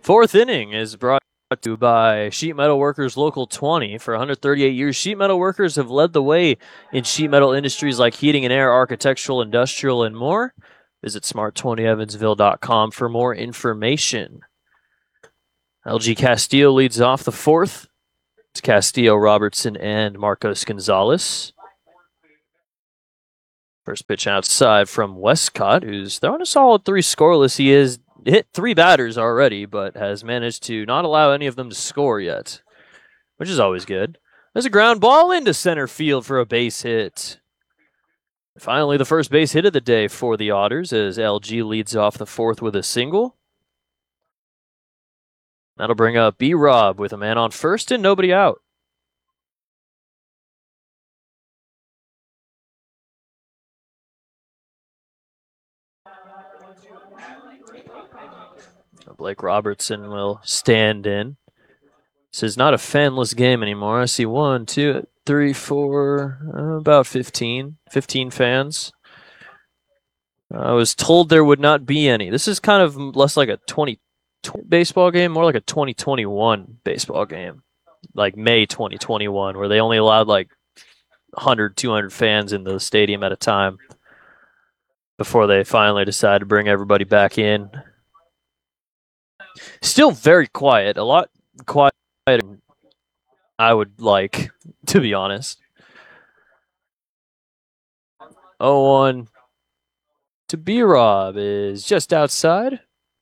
Fourth inning is brought to you by Sheet Metal Workers Local 20. For 138 years, sheet metal workers have led the way in sheet metal industries like heating and air, architectural, industrial, and more. Visit smart20evansville.com for more information. LG Castillo leads off the fourth. It's Castillo, Robertson, and Marcos Gonzalez. First pitch outside from Westcott, who's throwing a solid 3 scoreless. He has hit 3 batters already, but has managed to not allow any of them to score yet, which is always good. There's a ground ball into center field for a base hit. Finally, the first base hit of the day for the Otters as LG leads off the fourth with a single. That'll bring up B-Rob with a man on first and nobody out. Blake Robertson will stand in. This is not a fanless game anymore. I see 1, 2, 3, 4, about 15 fans. I was told there would not be any. This is kind of less like a 2020 baseball game, more like a 2021 baseball game. Like May 2021, where they only allowed like 100, 200 fans in the stadium at a time before they finally decided to bring everybody back in. Still very quiet, a lot quieter than I would like, to be honest. 0-1 to B-Rob is just outside.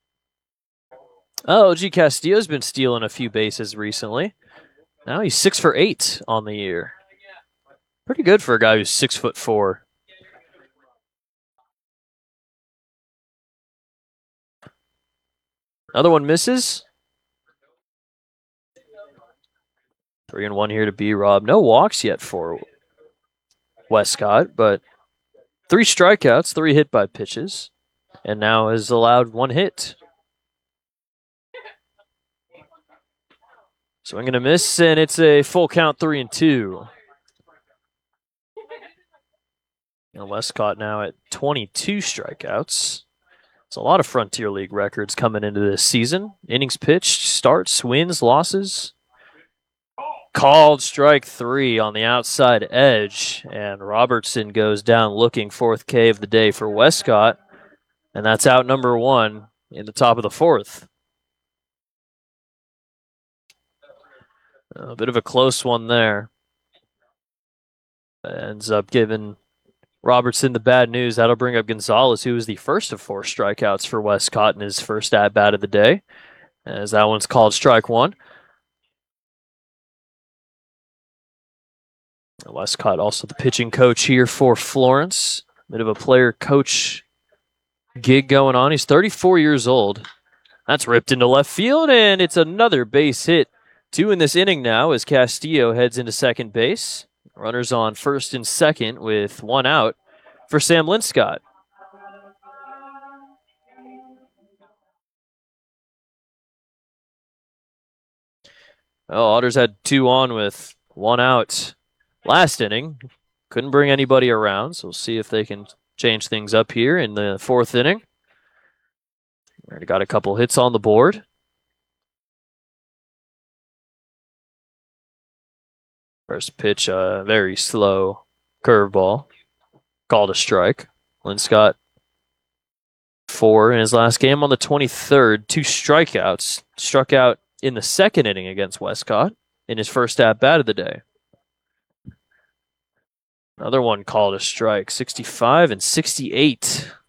LG Castillo's been stealing a few bases recently. Now he's 6 for 8 on the year. Pretty good for a guy who's 6'4". Another one misses. 3-1 here to B-Rob. No walks yet for Westcott, but 3 strikeouts, 3 hit by pitches, and now has allowed 1 hit. Swing and a miss, and it's a full count 3-2. And Westcott now at 22 strikeouts. It's a lot of Frontier League records coming into this season. Innings pitched, starts, wins, losses. Called strike 3 on the outside edge, and Robertson goes down looking, 4th K of the day for Westcott, and that's out number 1 in the top of the 4th. A bit of a close one there. Ends up giving Robertson the bad news. That'll bring up Gonzalez, who was the first of 4 strikeouts for Westcott in his first at-bat of the day, as that one's called strike 1. Westcott also the pitching coach here for Florence. Bit of a player-coach gig going on. He's 34 years old. That's ripped into left field, and it's another base hit. 2 in this inning now as Castillo heads into second base. Runners on first and second with 1 out for Sam Linscott. Well, Otters had 2 on with 1 out last inning. Couldn't bring anybody around, so we'll see if they can change things up here in the 4th inning. Already got a couple hits on the board. First pitch, a very slow curveball. Called a strike. Linscott 4 in his last game on the 23rd. 2 strikeouts. Struck out in the 2nd inning against Westcott in his first at-bat of the day. Another one called a strike. 65 and 68.